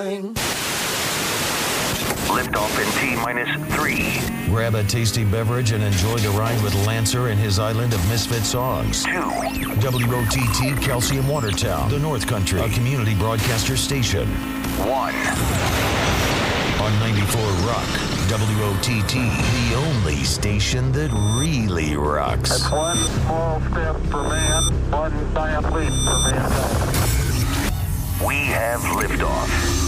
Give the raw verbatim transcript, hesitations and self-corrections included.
thing. Liftoff in T minus three. Grab a tasty beverage and enjoy the ride with Lancer and his island of misfit songs. Two. W O T T Calcium Watertown, the North Country, a community broadcaster station. One. On ninety-four Rock, W O T T, the only station that really rocks. That's one small step for man, one giant leap for mankind. We have liftoff.